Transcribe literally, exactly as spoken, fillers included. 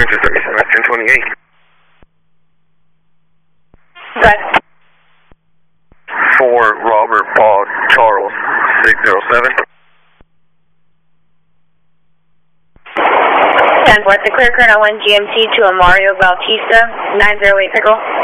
Princess thirty-seven, ten twenty-eight. Good. For Robert Paul Charles, six zero seven. ten four, the clear current on one G M T to a Mario Bautista, nine zero eight Pickle.